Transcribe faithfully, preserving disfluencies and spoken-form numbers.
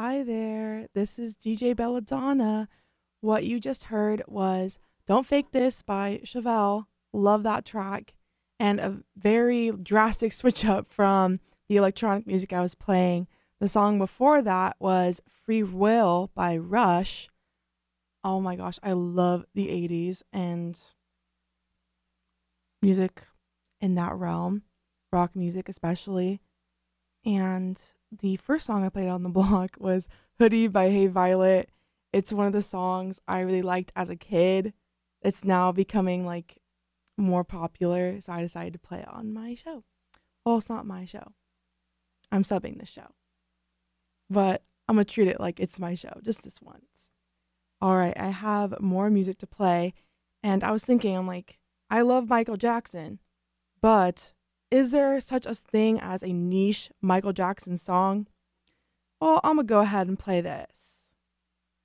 Hi there, this is D J Belladonna. What you just heard was Don't Fake This by Chevelle. Love that track. And a very drastic switch up from the electronic music I was playing. The song before that was Free Will by Rush. Oh my gosh, I love the eighties and music in that realm, rock music especially. And the first song I played on the block was Hoodie by Hey Violet. It's one of the songs I really liked as a kid. It's now becoming like more popular, so I decided to play it on my show. Well, it's not my show. I'm subbing the show. But I'm going to treat it like it's my show, just this once. All right, I have more music to play. And I was thinking, I'm like, I love Michael Jackson, but is there such a thing as a niche Michael Jackson song? Well, I'm going to go ahead and play this.